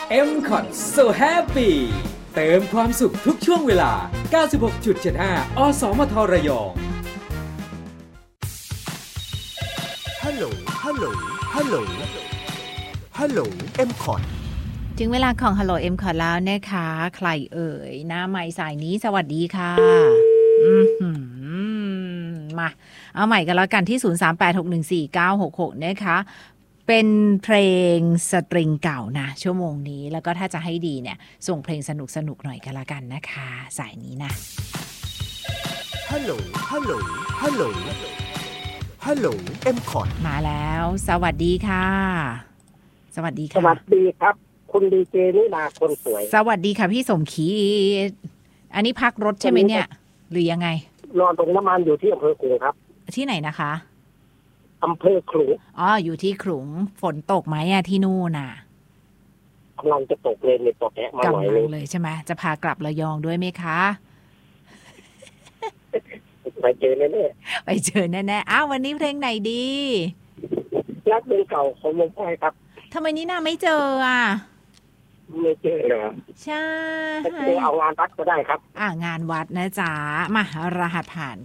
M Cot So Happy เติมความสุขทุกช่วงเวลา 96.75 อสมทระยองฮัลโหลฮัลโหลฮัลโหลฮัลโหล M Cot ถึงเวลาของ Hello M Cot แล้วนะคะใครเอ่ยหน้าไมค์สายนี้สวัสดีค่ะมาเอาใหม่กันแล้วกันที่ 0386149966 นะคะเป็นเพลงสตริงเก่านะชั่วโมงนี้แล้วก็ถ้าจะให้ดีเนี่ยส่งเพลงสนุกๆหน่อยกันละกันนะคะสายนี้นะฮัลโหลฮัลโหลฮัลโหลฮัลโหล M Cot มาแล้วสวัสดีค่ะสวัสดีค่ะสวัสดีครับคุณดีเจนี่นาคนสวยสวัสดีค่ะพี่สมคิดอันนี้พักรถใช่ไหมเนี่ยหรือยังไงรอตรงน้ำมันอยู่ที่อำเภอขลุงครับที่ไหนนะคะอำเภอขลุงอ๋ออยู่ที่ขลุงฝนตกไหมอะที่นู่นน่ะกำลังจะตกเลยในตกแอะมาหน่อยเลยใช่ไหมจะพากลับระยองด้วยไหมคะไปเจอแน่ๆไปเจอแน่ๆอ้าววันนี้เพลงไหนดีรักเพลงเก่าของวงพ่อยครับทำไมนี่น่าไม่เจออ่ะไม่เจอเลยใช่เอางานวัดก็ได้ครับงานวัดนะจ๊ะมารหัสผ่าน